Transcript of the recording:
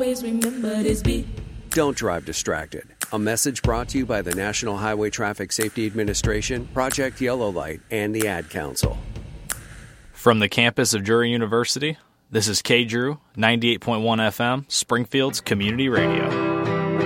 always remember this beat. Don't drive distracted. A message brought to you by the National Highway Traffic Safety Administration, Project Yellow Light, and the Ad Council. From the campus of Drury University, this is K. Drew, 98.1 FM, Springfield's Community Radio.